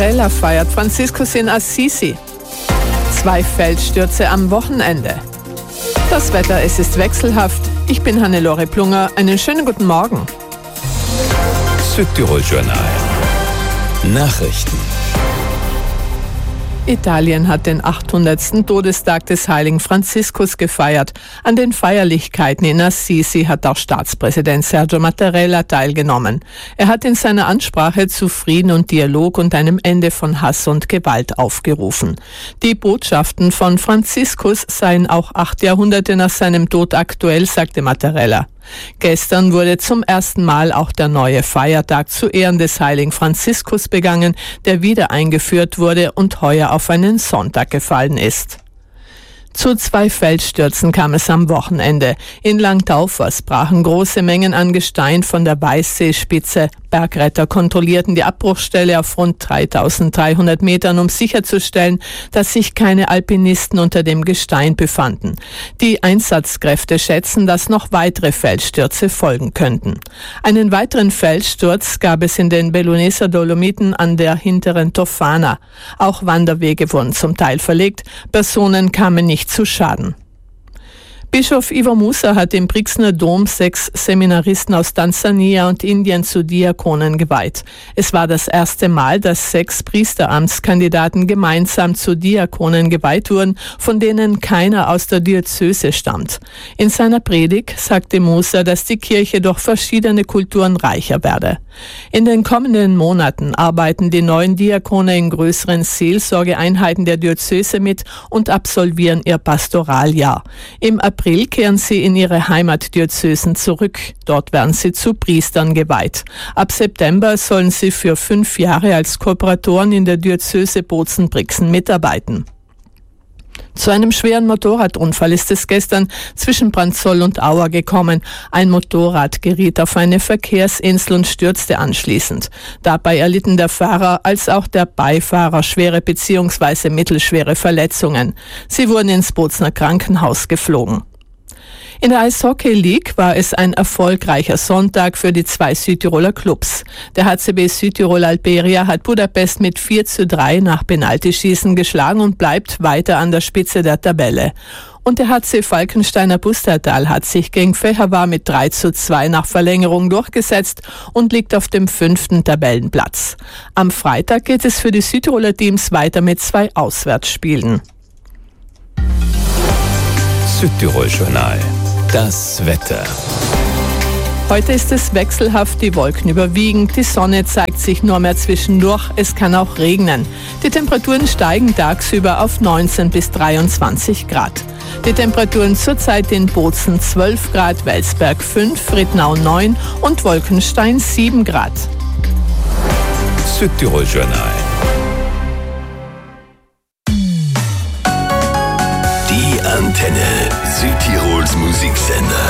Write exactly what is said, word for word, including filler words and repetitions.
Mattarella feiert Franziskus in Assisi. Zwei Feldstürze am Wochenende. Das Wetter, es ist wechselhaft. Ich bin Hannelore Plunger. Einen schönen guten Morgen. Südtirol Journal. Nachrichten. Italien hat den achthundertsten Todestag des heiligen Franziskus gefeiert. An den Feierlichkeiten in Assisi hat auch Staatspräsident Sergio Mattarella teilgenommen. Er hat in seiner Ansprache zu Frieden und Dialog und einem Ende von Hass und Gewalt aufgerufen. Die Botschaften von Franziskus seien auch acht Jahrhunderte nach seinem Tod aktuell, sagte Mattarella. Gestern wurde zum ersten Mal auch der neue Feiertag zu Ehren des heiligen Franziskus begangen, der wieder eingeführt wurde und heuer auf einen Sonntag gefallen ist. Zu zwei Feldstürzen kam es am Wochenende. In Langtaufers brachen große Mengen an Gestein von der Weißseespitze. Bergretter kontrollierten die Abbruchstelle auf rund dreitausenddreihundert Metern, um sicherzustellen, dass sich keine Alpinisten unter dem Gestein befanden. Die Einsatzkräfte schätzen, dass noch weitere Feldstürze folgen könnten. Einen weiteren Felssturz gab es in den Belluneser Dolomiten an der hinteren Tofana. Auch Wanderwege wurden zum Teil verlegt. Personen kamen nicht zu Schaden. Bischof Ivo Musa hat im Brixner Dom sechs Seminaristen aus Tansania und Indien zu Diakonen geweiht. Es war das erste Mal, dass sechs Priesteramtskandidaten gemeinsam zu Diakonen geweiht wurden, von denen keiner aus der Diözese stammt. In seiner Predigt sagte Musa, dass die Kirche durch verschiedene Kulturen reicher werde. In den kommenden Monaten arbeiten die neuen Diakone in größeren Seelsorgeeinheiten der Diözese mit und absolvieren ihr Pastoraljahr. Im April kehren sie in ihre Heimatdiözesen zurück. Dort werden sie zu Priestern geweiht. Ab September sollen sie für fünf Jahre als Kooperatoren in der Diözese Bozen-Brixen mitarbeiten. Zu einem schweren Motorradunfall ist es gestern zwischen Brandzol und Auer gekommen. Ein Motorrad geriet auf eine Verkehrsinsel und stürzte anschließend. Dabei erlitten der Fahrer als auch der Beifahrer schwere bzw. mittelschwere Verletzungen. Sie wurden ins Bozner Krankenhaus geflogen. In der Eishockey League war es ein erfolgreicher Sonntag für die zwei Südtiroler Clubs. Der H C B Südtirol Alperia hat Budapest mit vier zu drei nach Penaltyschießen geschlagen und bleibt weiter an der Spitze der Tabelle. Und der H C Falkensteiner Pustertal hat sich gegen Fehervar mit drei zu zwei nach Verlängerung durchgesetzt und liegt auf dem fünften Tabellenplatz. Am Freitag geht es für die Südtiroler Teams weiter mit zwei Auswärtsspielen. Südtirol Journal. Das Wetter. Heute ist es wechselhaft, die Wolken überwiegend, die Sonne zeigt sich nur mehr zwischendurch, es kann auch regnen. Die Temperaturen steigen tagsüber auf neunzehn bis dreiundzwanzig Grad. Die Temperaturen zurzeit in Bozen zwölf Grad, Welsberg fünf, Rittnau neun und Wolkenstein sieben Grad. Südtirol Journal. Die Antenne, Südtirols Musiksender.